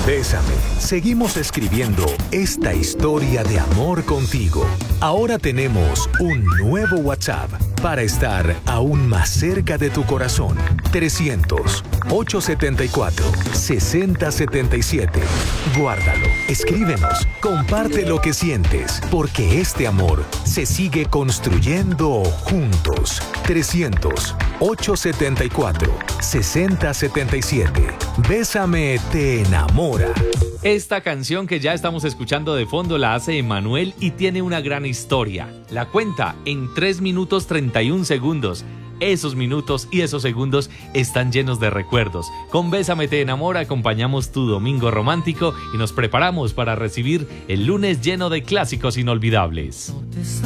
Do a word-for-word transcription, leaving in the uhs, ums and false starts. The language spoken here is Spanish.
Bésame. Seguimos escribiendo esta historia de amor contigo. Ahora tenemos un nuevo WhatsApp para estar aún más cerca de tu corazón. trescientos, ochocientos setenta y cuatro, sesenta setenta y siete. Guárdalo, escríbenos, comparte lo que sientes, porque este amor se sigue construyendo juntos. trescientos, ochocientos setenta y cuatro, sesenta setenta y siete. Bésame te enamora. Esta canción que ya estamos escuchando de fondo la hace Emmanuel y tiene una gran historia. La cuenta en tres minutos treinta y un segundos. Esos minutos y esos segundos están llenos de recuerdos. Con Bésame te enamora acompañamos tu domingo romántico y nos preparamos para recibir el lunes lleno de clásicos inolvidables.